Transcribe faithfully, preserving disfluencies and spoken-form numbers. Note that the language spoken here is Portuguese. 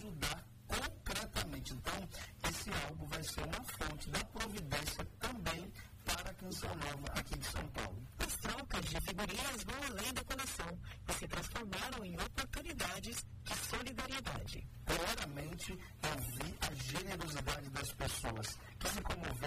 ajudar concretamente. Então, esse álbum vai ser uma fonte da providência também para a Canção Nova aqui de São Paulo. As trocas de figurinhas vão além da coleção e se transformaram em oportunidades de solidariedade. Claramente, eu vi a generosidade das pessoas que se comoveram